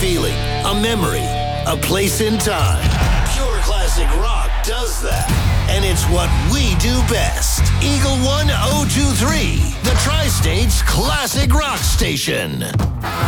feeling, a memory, a place in time. Pure classic rock does that. And it's what we do best. Eagle 1023, the Tri-State's classic rock station.